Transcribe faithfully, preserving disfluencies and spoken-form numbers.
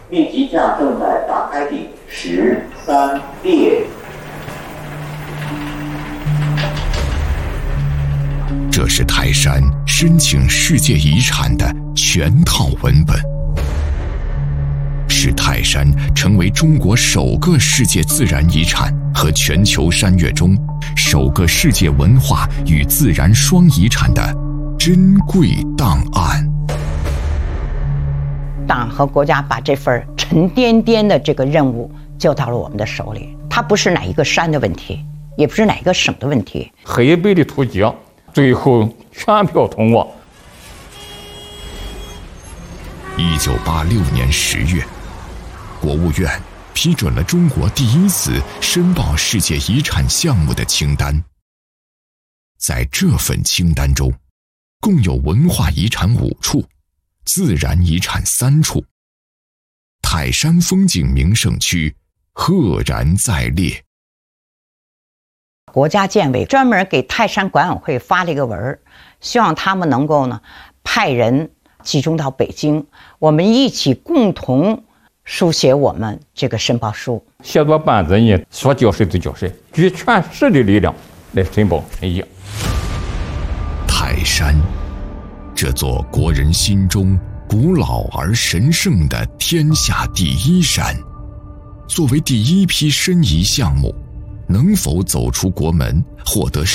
并即将正在打开的十三列。 这是泰山申请世界遗产的全套文本，使泰山成为中国首个世界自然遗产和全球山岳中首个世界文化与自然双遗产的珍贵档案。 党和国家把这份沉甸甸的这个任务交到了我们的手里，它不是哪一个山的问题，也不是哪一个省的问题。 黑北的土地最后全票通过。 一九八六年十月，国务院批准了中国第一次申报世界遗产项目的清单。在这份清单中，共有文化遗产五处，自然遗产三处，泰山风景名胜区赫然在列。 国家建委专门给泰山管委会发了一个文，希望他们能够呢派人集中到北京，我们一起共同书写我们这个申报书。 写作班子呢，说交谁就交谁，举全市的力量来申报申遗。 泰山，这座国人心中古老而神圣的天下第一山，作为第一批申遗项目，能否走出国门，获得